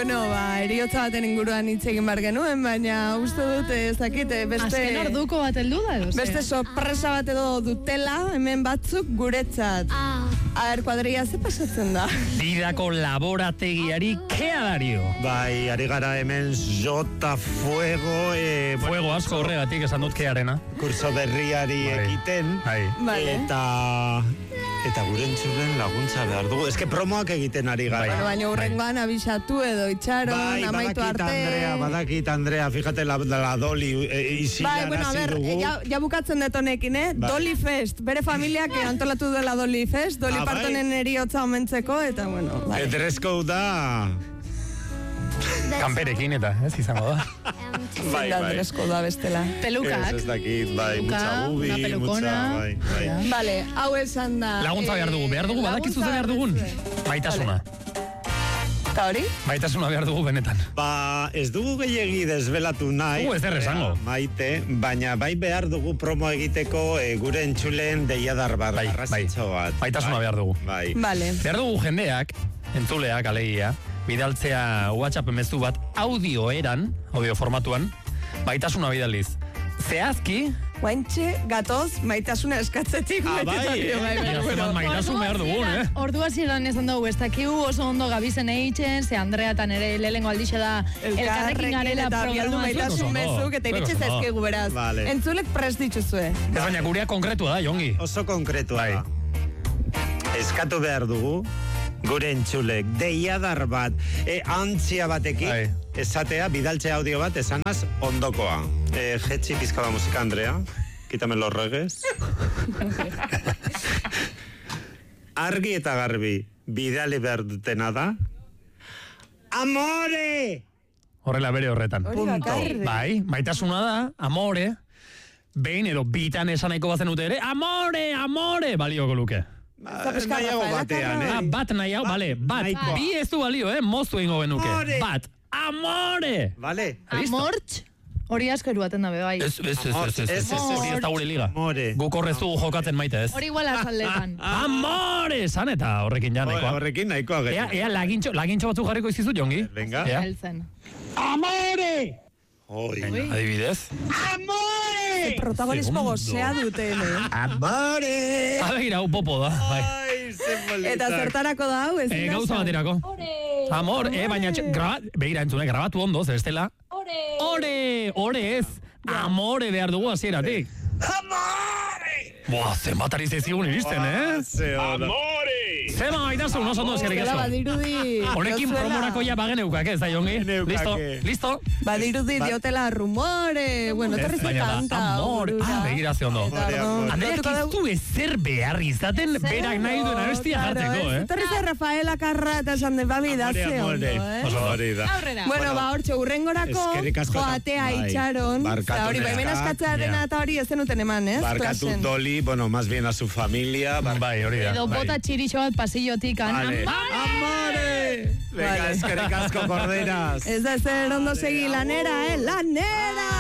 bueno, eriotza baten inguruan hitz egin bar genuen, baina uste dut, ezakite, beste... Azken orduko bat heldu da, edo? Beste sorpresa bat edo dutela, hemen batzuk guretzat. A ver, kuadrilla, ze pasatzen da? Bidako laborategiari, kea dario? Bai, ari gara hemen Jota Fuego... Fuego asko horregatik esan dut kearena. Kurso berriari ekiten. Vale. Eta gure entzulen laguntza behar dugu. Ez que promoak egiten ari gara. Baina urrengoan abisatu edo itxaron, amaitu arte... Badakit, Andrea, fíjate la Doli izilan bueno, a ver, ja bukatzen dut honekin, Doli Fest, bere familiak antolatu dela Doli Fest, Doli Partonen eriotza omentzeko, eta bueno... Dress-code da... Kanperekin eta, ez izango da. Bai. Dress-code da bestela. Pelukak. Ez dakit, bai, mucha ubi, mucha... Vale, hau esan da... Laguntza behar dugu, badakizu ze behar dugun? Maitasuna. Eta hori? Maitasuna behar dugu benetan. Ez dugu gehiegi desbelatu nahi. Ez esango. Maite, baina bai behar dugu promo egiteko gure entzulen deiadar barrazitxo bat. Maitasuna behar dugu. Vale. Behar dugu jendeak, entzuleak, alegia, bidaltzea WhatsApp mezu bat audio formatuan, maitasuna bidaliz. Zehazki... Guaintxe, gatoz, maitasuna eskatzetik. Maitasun behar dugun, Ordu hasieran esan dugu, ez dakigu oso ondo gabizen eitzen, ze Andrea eta nere lehengo aldixe da elkarrekin garela programa. Maitasun mezuk, eta iritxe zaizkigu beraz. Entzulek prest dituzue. Ez baina gurea konkretua da, Jongi. Oso konkretua da. Eskatu behar dugu, gure entzulek, deiadar bat, antzia batekin, esatea, bidaltze audio bat, esanaz ondokoa. Jetxi pizkaba musika, Andrea. Quítame los regues. Argi eta garbi, bidali behar dutena da. Amore! Horrela bere horretan. Punto. Bai, maitasuna da, amore, behin edo bitan esaneko bazen dute ere, amore, balioko luke. Nahiago batean, Bat nahiago, bale, bat. Bi ez du balio, moztu ingo benuke. Bat, amore! Vale. Amortx? Hori asko eruaten dabe, bai. Ez, hori ez da gure liga. Guk horreztu jokatzen maite, ez? Hori igual azaldetan. Amore! Zan eta horrekin ja nahikoa. Horrekin nahikoa. Ea lagintxo batzuk jarriko izkizu, Jongi. Venga. Amore! Adibidez. Amore! Protagonismo gozea dute, Amore! Abegira, hau popo da. Eta zertarako da hau, ez da? Gauza baterako. Amor, baina begira entzune, grabatu ondo, zer estela. Ore ez. Amore behar dugu hasieratik. Amore! Boa, zenbat ari zezigun iristen, Amore! Zema maitasun, oso ondo eskerrik asko. Honekin promorako ja bageneukak, ez da, Jongi? Listo? Badirudi diotela rumore. Bueno, torri kanta. Amore. Begira ze ondo. Andreak ez du ezer behar izaten berak nahi duen abestia jartzeko, Torri ze Rafaela Karra eta esan de babi da ze ondo, Aurrera. Bueno, hortxe, urrengorako joatea itxaron. Hori, baimen askatzea dena eta hori ez zenuten eman, ez? Barkatu Doli, bueno, más bien a su familia. Bai, hori da. Edo bota txirixo bat pasillotik. Amore! Venga, eskerrik asko, corderas. Ez da zer ondo segi lanera, lanera!